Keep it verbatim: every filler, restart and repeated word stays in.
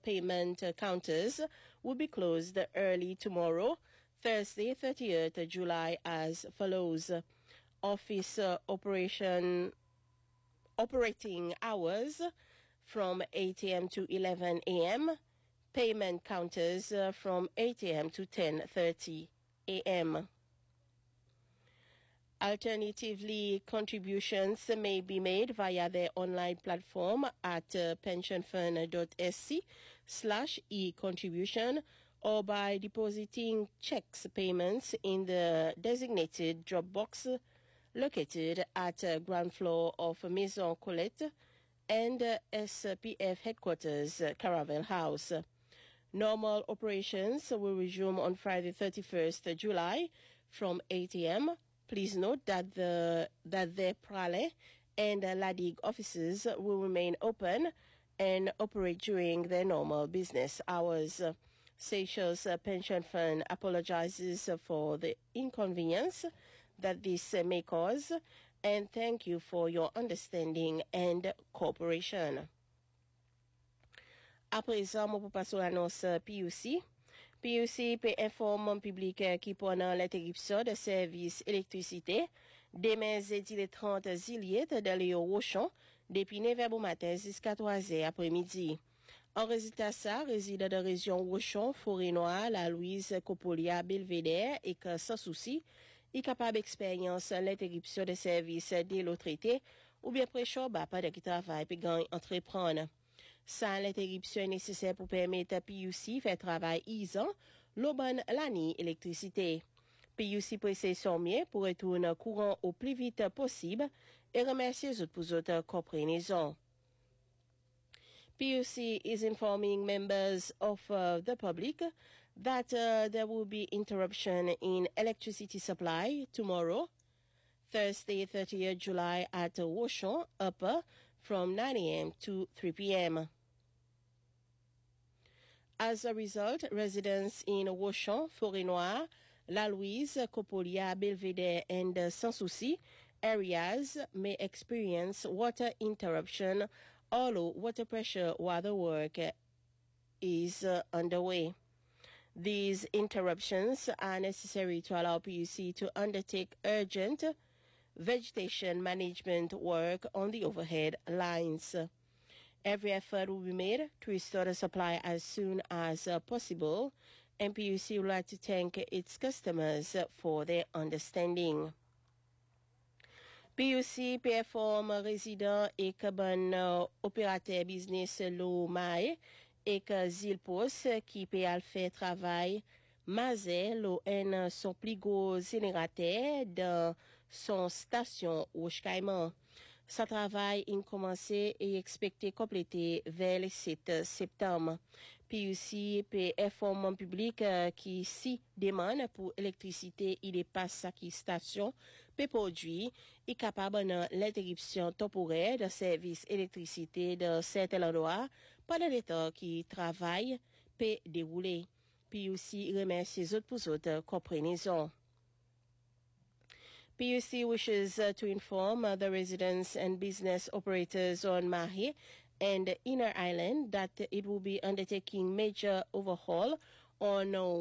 payment uh, counters will be closed early tomorrow, Thursday, thirtieth of July, as follows. Office uh, operation operating hours from eight a.m. to eleven a.m. Payment counters uh, from eight a.m. to ten thirty a.m. Alternatively, contributions may be made via their online platform at uh, pensionfund.sc slash e-contribution or by depositing checks payments in the designated drop box located at uh, ground floor of Maison Colette and uh, S P F headquarters, uh, Caravel House. Normal operations will resume on Friday, thirty-first of July from eight a.m. Please note that the that the Prale and uh, Ladig offices will remain open and operate during their normal business hours. Seychelles uh, Pension Fund apologizes for the inconvenience that this uh, may cause, and thank you for your understanding and cooperation. À présent, je vais passer à l'annonce P U C. P U C peut informer le public qui pendant l'interruption de service électricité demain jeudi le trente juillet dans les Rochon depuis neuf heures du matin jusqu'à trois heures après-midi. En résultat ça, résident de la région Rochon, Forêt-Noire, la Louise, Copolia, Belvédère et que sans souci, est capable d'expérience l'interruption de service de l'autre été ou bien prêcheur bah pas de qui travaille puis gagne entreprendre. Ça, l'interruption est nécessaire pour permettre à P U C faire travail isant, l'auban l'année électricité. P U C presse son mieux pour retourner courant au plus vite possible et remercier les autres pour votre compréhension. P U C is informing members of uh, the public that uh, there will be interruption in electricity supply tomorrow, Thursday, thirtieth of July at Rochon Upper from nine a.m. to three p.m. As a result, residents in Rochon, Forêt-Noire, La Louise, Copolia, Belvédère, and uh, Sans Souci areas may experience water interruption or low water pressure while the work is uh, underway. These interruptions are necessary to allow P U C to undertake urgent vegetation management work on the overhead lines. Every effort will be made to restore the supply as soon as uh, possible, and P U C would like to thank its customers for their understanding. P U C performe résident et que bon uh, opérateur business lo maï et que Zilpos qui peut al faire travail Mazé lo en son plus gros générateur dans son station au Caïman. Sa travail a commencé et expecté compléter vers le sept septembre. P U C peut informer le public euh, qui si demande pour électricité il dépasse sa qui station peut produire est capable de l'interruption temporaire de service électricité de certains endroits pendant le temps qui travaille peut dérouler. P U C remercie les autres pour votre compréhension. P U C wishes uh, to inform uh, the residents and business operators on Mahe and Inner Island that it will be undertaking major overhaul on uh,